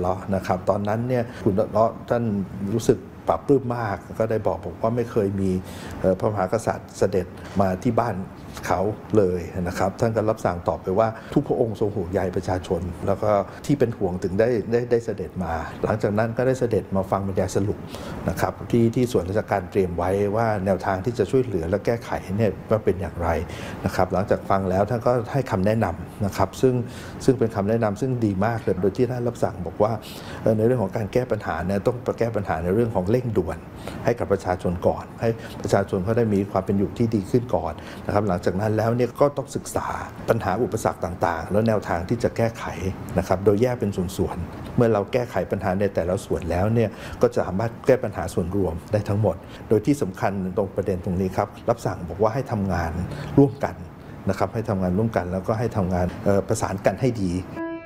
เลาะนะครับตอนนั้นเนี่ยคุณเลาะท่านรู้สึกปรับปลื้มมากก็ได้บอกว่าไม่เคยมีพระมหากษัตริย์เสด็จมาที่บ้านเขาเลยนะครับท่านก็รับสั่งตอบไปว่าทุกพระองค์ทรงห่วงใยประชาชนแล้วก็ที่เป็นห่วงถึงได้เสด็จมาหลังจากนั้นก็ได้เสด็จมาฟังบรรยายสรุปนะครับที่ส่วนราชการเตรียมไว้ว่าแนวทางที่จะช่วยเหลือและแก้ไขเนี่ยว่าเป็นอย่างไรนะครับหลังจากฟังแล้วท่านก็ให้คำแนะนำนะครับซึ่งเป็นคำแนะนำซึ่งดีมากเลยโดยที่ท่านรับสั่งบอกว่าในเรื่องของการแก้ปัญหาเนี่ยต้องแก้ปัญหาในเรื่องของเร่งด่วนให้กับประชาชนก่อนให้ประชาชนเขาได้มีความเป็นอยู่ที่ดีขึ้นก่อนนะครับหลังจากนั้นแล้วเนี่ยก็ต้องศึกษาปัญหาอุปสรรคต่างๆแล้วแนวทางที่จะแก้ไขนะครับโดยแยกเป็นส่วนๆเมื่อเราแก้ไขปัญหาในแต่ละส่วนแล้วเนี่ยก็จะสามารถแก้ปัญหาส่วนรวมได้ทั้งหมดโดยที่สำคัญตรงประเด็นตรงนี้ครับรับสั่งบอกว่าให้ทำงานร่วมกันนะครับให้ทำงานร่วมกันแล้วก็ให้ทำงานประสานกันให้ดี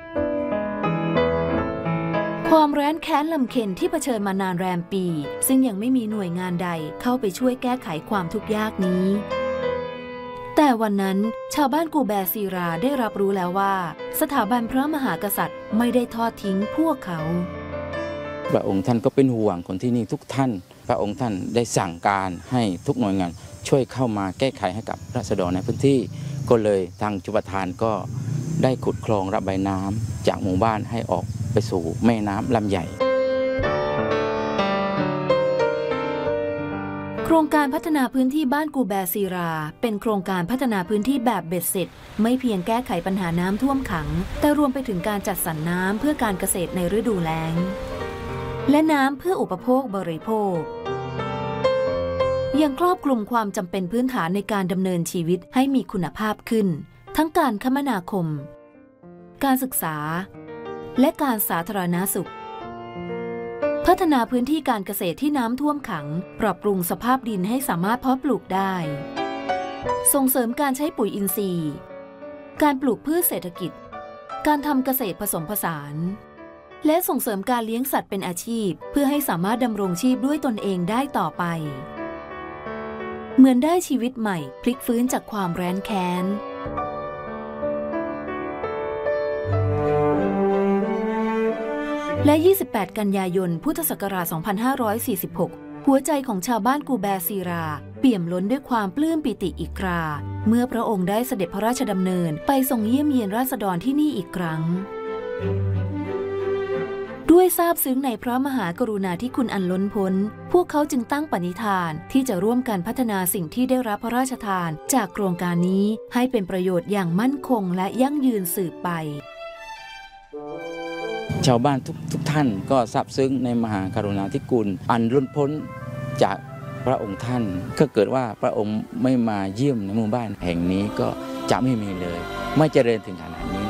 ความแร้นแค้นลำเค็ญที่เผชิญมานานแรมปีซึ่งยังไม่มีหน่วยงานใดเข้าไปช่วยแก้ไขความทุกข์ยากนี้แต่วันนั้นชาวบ้านกูแบซีราได้รับรู้แล้วว่าสถาบันพระมหากษัตริย์ไม่ได้ทอดทิ้งพวกเขาพระองค์ท่านก็เป็นห่วงคนที่นี่ทุกท่านพระองค์ท่านได้สั่งการให้ทุกหน่วยงานช่วยเข้ามาแก้ไขให้กับราษฎรในพื้นที่ก็เลยทางชลประทานก็ได้ขุดคลองระบายน้ำจากหมู่บ้านให้ออกไปสู่แม่น้ำลำใหญ่โครงการพัฒนาพื้นที่บ้านกูแบซีราเป็นโครงการพัฒนาพื้นที่แบบเบ็ดเสร็จไม่เพียงแก้ไขปัญหาน้ำท่วมขังแต่รวมไปถึงการจัดสรรน้ำเพื่อการเกษตรในฤดูแล้งและน้ำเพื่ออุปโภคบริโภคยังครอบคลุมความจำเป็นพื้นฐานในการดำเนินชีวิตให้มีคุณภาพขึ้นทั้งการคมนาคมการศึกษาและการสาธารณสุขพัฒนาพื้นที่การเกษตรที่น้ำท่วมขังปรับปรุงสภาพดินให้สามารถเพาะปลูกได้ส่งเสริมการใช้ปุ๋ยอินทรีย์การปลูกพืชเศรษฐกิจการทำเกษตรผสมผสานและส่งเสริมการเลี้ยงสัตว์เป็นอาชีพเพื่อให้สามารถดำรงชีพด้วยตนเองได้ต่อไปเหมือนได้ชีวิตใหม่พลิกฟื้นจากความแร้นแค้นและ 28 กันยายน พุทธศักราช 2546 หัวใจของชาวบ้านกูแบซีราเปี่ยมล้นด้วยความปลื้มปิติอีกคราเมื่อพระองค์ได้เสด็จพระราชดำเนินไปทรงเยี่ยมเยียนราษฎรที่นี่อีกครั้งด้วยซาบซึ้งในพระมหากรุณาธิคุณอันล้นพ้นพวกเขาจึงตั้งปณิธานที่จะร่วมกันพัฒนาสิ่งที่ได้รับพระราชทานจากโครงการนี้ให้เป็นประโยชน์อย่างมั่นคงและยั่งยืนสืบไปชาวบ้านทุกท่านก็ซาบซึ้งในมหากรุณาธิคุณอันล้นพ้นจากพระองค์ท่านก็เกิดว่าพระองค์ไม่มาเยี่ยมในหมู่บ้านแห่งนี้ก็จะไม่มีเลยไม่เจริญถึงขนาดนี้